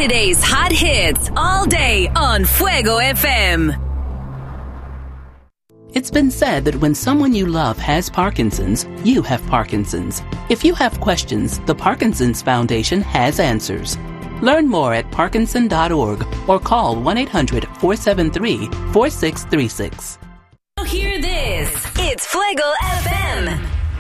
Today's hot hits all day on Fuego FM. It's been said that when someone you love has Parkinson's, you have Parkinson's. If you have questions, the Parkinson's Foundation has answers. Learn more at parkinson.org or call 1-800-473-4636. Hear this. It's Fuego FM.